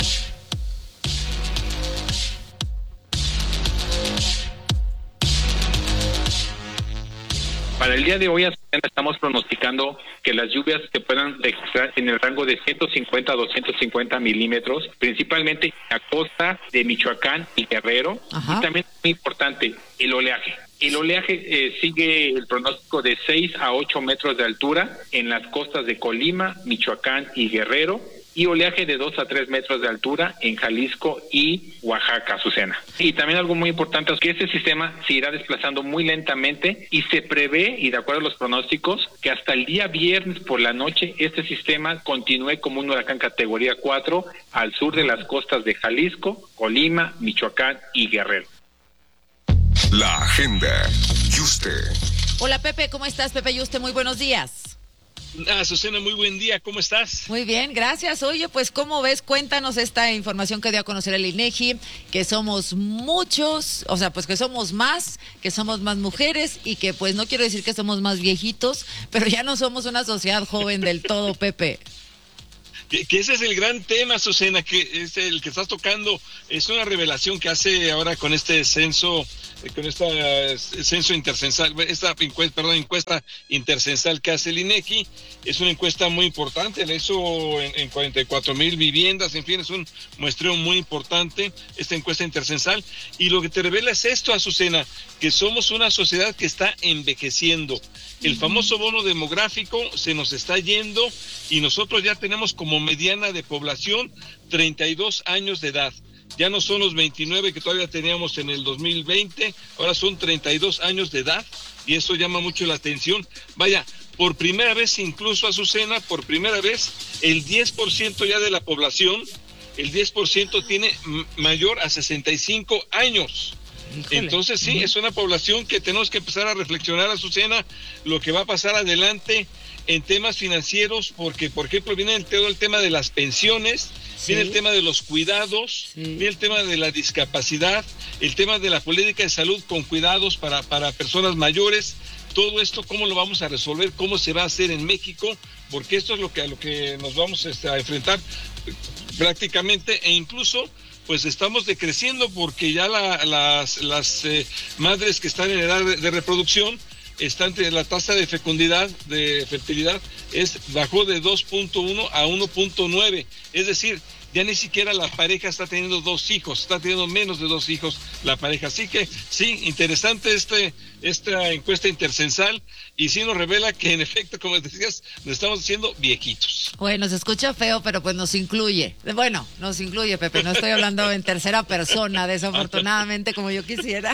Para el día de hoy estamos pronosticando que las lluvias se puedan registrar en el rango de 150 a 250 milímetros, principalmente en la costa de Michoacán y Guerrero. Ajá. Y también es muy importante el oleaje. El oleaje sigue el pronóstico de 6 a 8 metros de altura en las costas de Colima, Michoacán y Guerrero, y oleaje de 2 a 3 metros de altura en Jalisco y Oaxaca, Azucena. Y también algo muy importante es que este sistema se irá desplazando muy lentamente y se prevé, y de acuerdo a los pronósticos, que hasta el día viernes por la noche este sistema continúe como un huracán categoría 4 al sur de las costas de Jalisco, Colima, Michoacán y Guerrero.
La agenda. Yuste.
Hola Pepe, ¿cómo estás? Pepe Yuste, muy buenos días.
Azucena, muy buen día, ¿cómo estás?
Muy bien, gracias. Oye, pues ¿cómo ves? Cuéntanos esta información que dio a conocer el INEGI, que somos muchos, o sea, pues que somos más mujeres y que pues no quiero decir que somos más viejitos, pero ya no somos una sociedad joven del todo, Pepe.
Que ese es el gran tema, Azucena, que es el que estás tocando. Es una revelación que hace ahora con este censo censo intercensal, esta encuesta intercensal que hace el INEGI. Es una encuesta muy importante, la hizo en 44,000 viviendas, en fin, es un muestreo muy importante esta encuesta intercensal, y lo que te revela es esto, Azucena, que somos una sociedad que está envejeciendo. El famoso bono demográfico se nos está yendo y nosotros ya tenemos como mediana de población 32 años de edad. Ya no son los 29 que todavía teníamos en el 2020, ahora son 32 años de edad y eso llama mucho la atención. Vaya, por primera vez incluso, Azucena, por primera vez el 10% ya de la población, el 10% tiene mayor a 65 años. Híjole. Entonces sí, es una población que tenemos que empezar a reflexionar, Azucena, lo que va a pasar adelante en temas financieros, porque por ejemplo viene todo el tema de las pensiones, viene el tema de los cuidados, viene el tema de la discapacidad, el tema de la política de salud con cuidados para personas mayores. Todo esto, ¿cómo lo vamos a resolver? ¿Cómo se va a hacer en México? Porque esto es a lo que nos vamos a enfrentar prácticamente, e incluso pues estamos decreciendo porque ya las madres que están en edad de reproducción, la tasa de fecundidad, de fertilidad, bajó de 2.1 a 1.9, es decir, ya ni siquiera la pareja está teniendo 2 hijos, está teniendo menos de 2 hijos la pareja. Así que sí, interesante esta encuesta intercensal, y sí nos revela que en efecto, como decías, nos estamos haciendo viejitos.
Bueno, se escucha feo, pero pues nos incluye. Bueno, nos incluye, Pepe, no estoy hablando en tercera persona, desafortunadamente, como yo quisiera.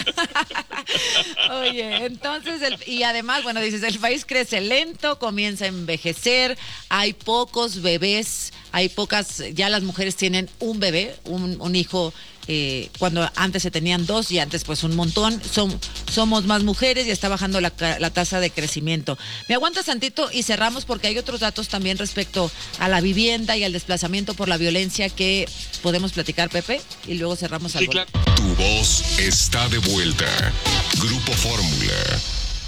Oye, entonces, y además, bueno, dices, el país crece lento, comienza a envejecer, hay pocos bebés, hay pocas, ya las mujeres tienen un bebé, un hijo, cuando antes se tenían 2 y antes pues un montón. Somos más mujeres y está bajando la tasa de crecimiento. Me aguantas tantito y cerramos porque hay otros datos también respecto a la vivienda y al desplazamiento por la violencia que podemos platicar, Pepe, y luego cerramos.
Sí, claro. Tu voz está de vuelta. Grupo Fórmula.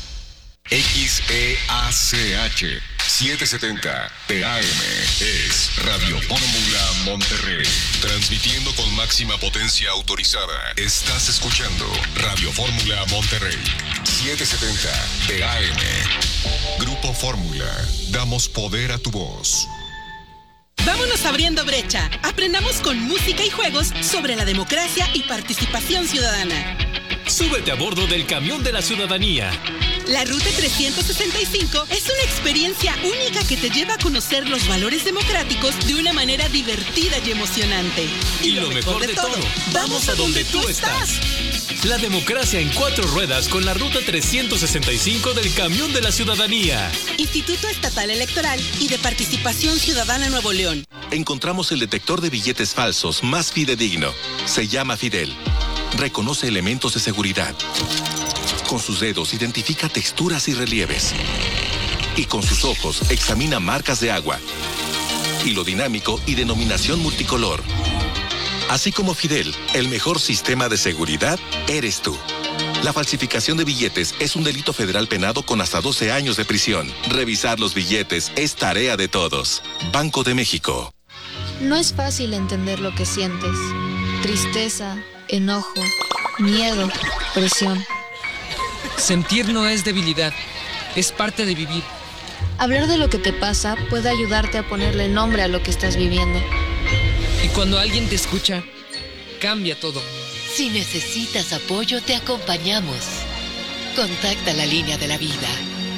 XEACH 770 PM es Radio Fórmula Monterrey, transmitiendo con máxima potencia autorizada. Estás escuchando Radio Fórmula Monterrey 770 PM. Grupo Fórmula, damos poder a tu voz.
Vámonos abriendo brecha. Aprendamos con música y juegos sobre la democracia y participación ciudadana.
Súbete a bordo del camión de la ciudadanía.
La Ruta 365 es una experiencia única que te lleva a conocer los valores democráticos de una manera divertida y emocionante.
Y lo mejor de todo, vamos a donde tú estás. La democracia en 4 ruedas con la Ruta 365 del camión de la ciudadanía.
Instituto Estatal Electoral y de Participación Ciudadana Nuevo León.
Encontramos el detector de billetes falsos más fidedigno. Se llama Fidel. Reconoce elementos de seguridad. Con sus dedos identifica texturas y relieves. Y con sus ojos examina marcas de agua. Hilo dinámico y denominación multicolor. Así como Fidel, el mejor sistema de seguridad eres tú. La falsificación de billetes es un delito federal penado con hasta 12 años de prisión. Revisar los billetes es tarea de todos. Banco de México.
No es fácil entender lo que sientes. Tristeza, enojo, miedo, presión.
Sentir no es debilidad, es parte de vivir.
Hablar de lo que te pasa puede ayudarte a ponerle nombre a lo que estás viviendo.
Y cuando alguien te escucha, cambia todo.
Si necesitas apoyo, te acompañamos. Contacta la línea de la vida.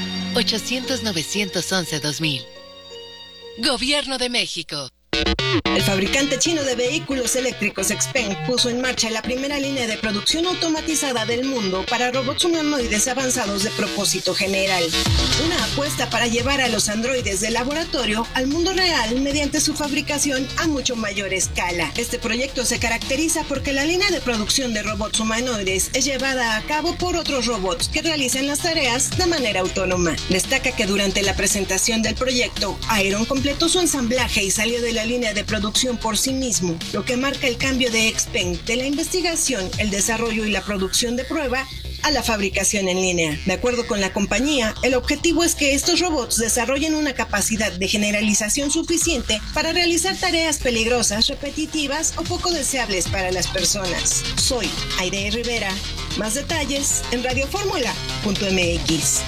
800-911-2000. Gobierno de México.
El fabricante chino de vehículos eléctricos XPeng puso en marcha la primera línea de producción automatizada del mundo para robots humanoides avanzados de propósito general. Una apuesta para llevar a los androides de laboratorio al mundo real mediante su fabricación a mucho mayor escala. Este proyecto se caracteriza porque la línea de producción de robots humanoides es llevada a cabo por otros robots que realizan las tareas de manera autónoma. Destaca que durante la presentación del proyecto, Iron completó su ensamblaje y salió de la línea de producción por sí mismo, lo que marca el cambio de XPeng de la investigación, el desarrollo y la producción de prueba a la fabricación en línea. De acuerdo con la compañía, el objetivo es que estos robots desarrollen una capacidad de generalización suficiente para realizar tareas peligrosas, repetitivas o poco deseables para las personas. Soy Aide Rivera Más detalles en radioformula.mx.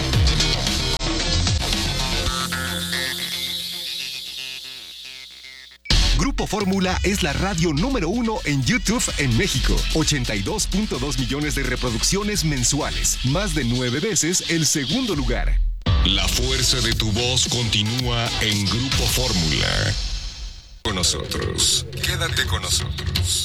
Grupo Fórmula es la radio número 1 en YouTube en México. 82.2 millones de reproducciones mensuales. Más de 9 veces el segundo lugar.
La fuerza de tu voz continúa en Grupo Fórmula. Con nosotros. Quédate con nosotros.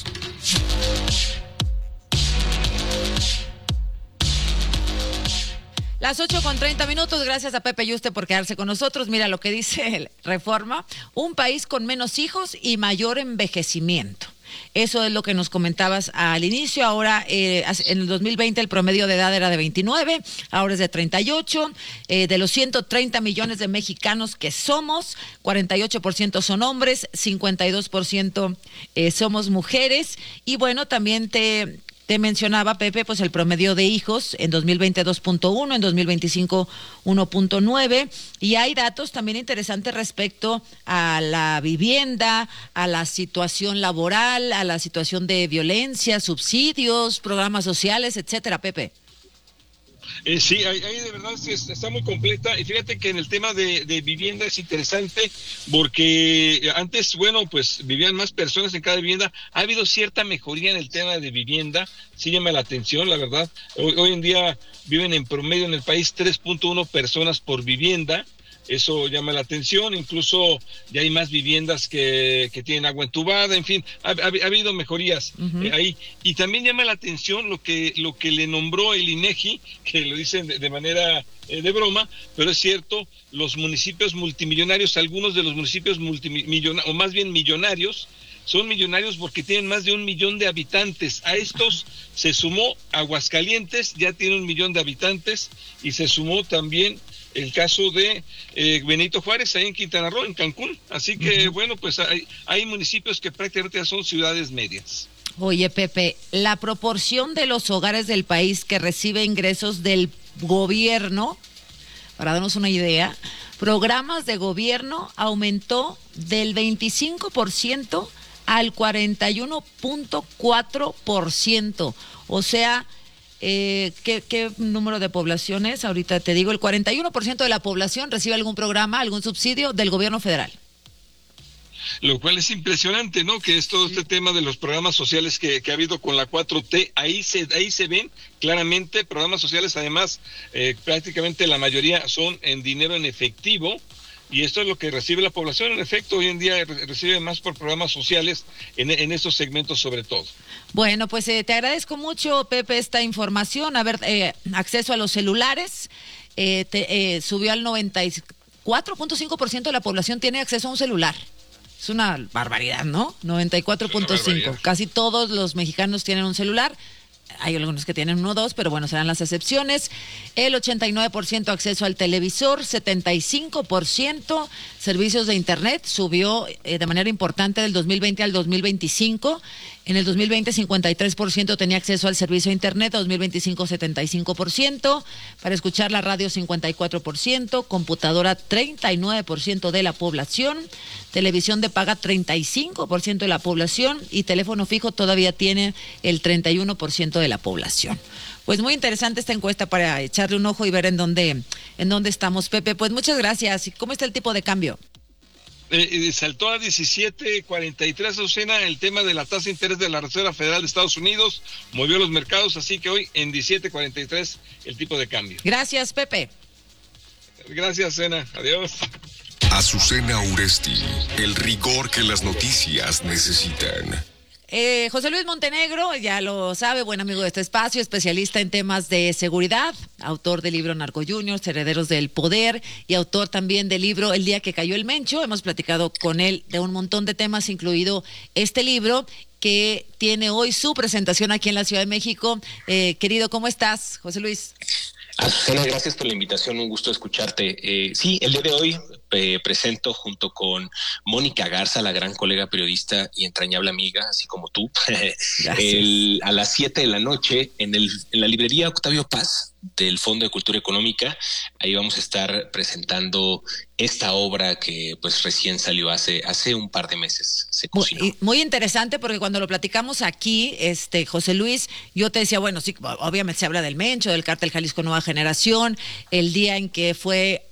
Las 8:30, gracias a Pepe Yuste por quedarse con nosotros. Mira lo que dice Reforma, un país con menos hijos y mayor envejecimiento. Eso es lo que nos comentabas al inicio. Ahora, en el 2020 el promedio de edad era de 29, ahora es de 38. De los 130 millones de mexicanos que somos, 48% son hombres, 52% somos mujeres. Y bueno, también te mencionaba, Pepe, pues el promedio de hijos en 2020 2.1, en 2025 1.9, y hay datos también interesantes respecto a la vivienda, a la situación laboral, a la situación de violencia, subsidios, programas sociales, etcétera, Pepe.
Sí, ahí de verdad está muy completa, y fíjate que en el tema de vivienda es interesante porque antes, bueno, pues vivían más personas en cada vivienda. Ha habido cierta mejoría en el tema de vivienda, sí llama la atención, la verdad. Hoy en día viven en promedio en el país 3.1 personas por vivienda. Eso llama la atención, incluso ya hay más viviendas que tienen agua entubada, en fin, ha habido mejorías ahí. Y también llama la atención lo que le nombró el INEGI, que lo dicen de manera de broma, pero es cierto, los municipios multimillonarios, algunos de los municipios multimillonarios, o más bien millonarios, son millonarios porque tienen más de 1 millón de habitantes. A estos se sumó Aguascalientes, ya tiene 1 millón de habitantes, y se sumó también el caso de Benito Juárez, ahí en Quintana Roo, en Cancún. Así que, bueno, pues hay municipios que prácticamente son ciudades medias.
Oye, Pepe, la proporción de los hogares del país que recibe ingresos del gobierno, para darnos una idea, programas de gobierno aumentó del 25% al 41.4%. O sea, ¿qué número de población es? Ahorita te digo, el 41% de la población recibe algún programa, algún subsidio del gobierno federal.
Lo cual es impresionante, ¿no? Que es todo este tema de los programas sociales que ha habido con la 4T, ahí se ven claramente programas sociales. Además, prácticamente la mayoría son en dinero en efectivo, y esto es lo que recibe la población. En efecto, hoy en día recibe más por programas sociales en estos segmentos sobre todo.
Bueno, pues te agradezco mucho, Pepe, esta información. A ver, acceso a los celulares subió al 94.5% de la población tiene acceso a un celular. Es una barbaridad, ¿no? 94.5%. Casi todos los mexicanos tienen un celular. Hay algunos que tienen 1 o 2, pero bueno, serán las excepciones. El 89% acceso al televisor, 75% servicios de internet, subió de manera importante del 2020 al 2025. En el 2020 53% tenía acceso al servicio de internet, 2025 75%, para escuchar la radio 54%, computadora 39% de la población, televisión de paga 35% de la población y teléfono fijo todavía tiene el 31% de la población. Pues muy interesante esta encuesta para echarle un ojo y ver en dónde estamos, Pepe. Pues muchas gracias. ¿Cómo está el tipo de cambio?
Saltó a 17.43, Azucena, el tema de la tasa de interés de la Reserva Federal de Estados Unidos, movió los mercados, así que hoy en 17.43 el tipo de cambio.
Gracias, Pepe.
Gracias, Cena. Adiós.
Azucena Uresti, el rigor que las noticias necesitan.
José Luis Montenegro, ya lo sabe, buen amigo de este espacio, especialista en temas de seguridad, autor del libro Narco Juniors, Herederos del Poder, y autor también del libro El día que cayó el Mencho. Hemos platicado con él de un montón de temas, incluido este libro, que tiene hoy su presentación aquí en la Ciudad de México. Querido, ¿cómo estás, José Luis?
Azucena, gracias por la invitación, un gusto escucharte. Sí, el día de hoy presento junto con Mónica Garza, la gran colega periodista y entrañable amiga, así como tú, a las 7 de la noche en la librería Octavio Paz del Fondo de Cultura Económica. Ahí vamos a estar presentando esta obra que pues recién salió hace un par de meses. Se cocinó.
Muy interesante, porque cuando lo platicamos aquí, José Luis, yo te decía, bueno, sí, obviamente se habla del Mencho, del Cártel Jalisco Nueva Generación, el día en que fue